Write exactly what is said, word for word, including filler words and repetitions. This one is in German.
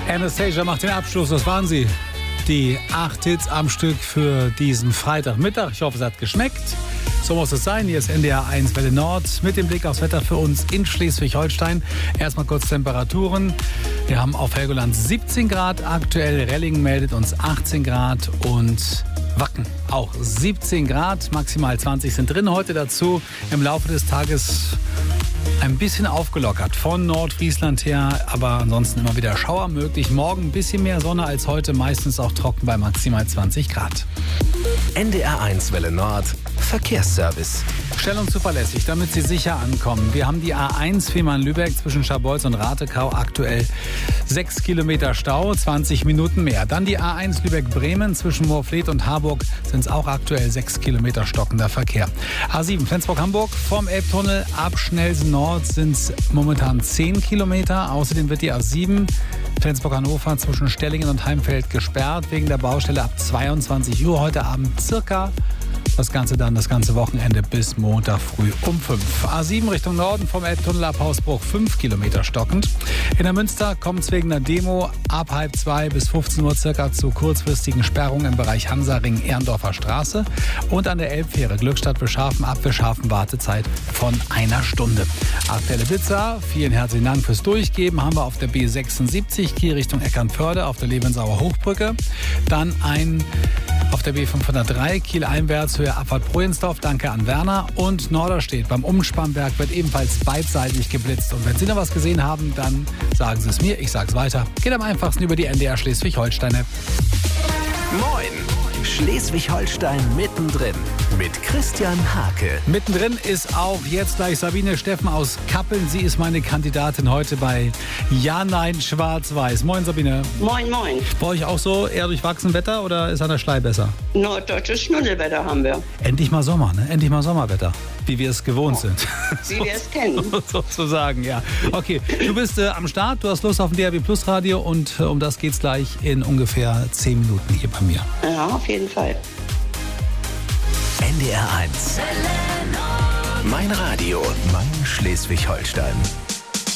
Anastasia macht den Abschluss. Das waren sie. Die acht Hits am Stück für diesen Freitagmittag. Ich hoffe, es hat geschmeckt. So muss es sein. Hier ist N D R eins Welle Nord mit dem Blick aufs Wetter für uns in Schleswig-Holstein. Erstmal kurz Temperaturen. Wir haben auf Helgoland siebzehn Grad aktuell. Relling meldet uns achtzehn Grad und Wacken auch siebzehn Grad. Maximal zwanzig sind drin heute dazu. Im Laufe des Tages ein bisschen aufgelockert von Nordfriesland her, aber ansonsten immer wieder Schauer möglich. Morgen ein bisschen mehr Sonne als heute, meistens auch trocken bei maximal zwanzig Grad. N D R eins Welle Nord Verkehrsservice. Schnell und zuverlässig, damit Sie sicher ankommen. Wir haben die A eins Fehmarn-Lübeck zwischen Scharbeutz und Ratekau aktuell sechs Kilometer Stau, zwanzig Minuten mehr. Dann die A eins Lübeck-Bremen zwischen Moorfleet und Harburg sind es auch aktuell sechs Kilometer stockender Verkehr. A sieben Flensburg-Hamburg vom Elbtunnel ab Schnellsen Nord sind es momentan zehn Kilometer. Außerdem wird die A sieben Flensburg-Hannover zwischen Stellingen und Heimfeld gesperrt wegen der Baustelle ab zweiundzwanzig Uhr heute Abend circa. Das Ganze dann das ganze Wochenende bis Montag früh um fünf. A sieben Richtung Norden vom Elbtunnel ab Hausbruch fünf Kilometer stockend. In der Münster kommt es wegen einer Demo ab halb zwei bis fünfzehn Uhr circa zu kurzfristigen Sperrungen im Bereich Hansaring Ehrendorfer Straße. Und an der Elbfähre Glückstadt-Wischhafen ab Wischhafen Wartezeit von einer Stunde. Aktuelle Blitzer, vielen herzlichen Dank fürs Durchgeben. Haben wir auf der B sechsundsiebzig Kiel Richtung Eckernförde auf der Lebensauer Hochbrücke. Dann ein auf der B fünfhundertdrei Kiel einwärts Höhe Abfahrt Projensdorf. Danke an Werner. Und Norderstedt beim Umspannberg wird ebenfalls beidseitig geblitzt. Und wenn Sie noch was gesehen haben, dann sagen Sie es mir. Ich sage es weiter. Geht am einfachsten über die N D R Schleswig-Holstein-App. Moin! Schleswig-Holstein mittendrin mit Christian Hake. Mittendrin ist auch jetzt gleich Sabine Steffen aus Kappeln. Sie ist meine Kandidatin heute bei Ja, Nein, Schwarz-Weiß. Moin Sabine. Moin, moin. Bei euch auch so eher durchwachsen Wetter oder ist an der Schlei besser? Norddeutsches Schnuddelwetter haben wir. Endlich mal Sommer, ne? Endlich mal Sommerwetter. Wie wir es gewohnt oh, sind. Wie wir es kennen. Sozusagen, ja. Okay, du bist äh, am Start, du hast Lust auf ein D R B Plus Radio und äh, um das geht's gleich in ungefähr zehn Minuten hier bei mir. Ja, auf jeden Fall. N D R eins. Mein Radio, mein Schleswig-Holstein.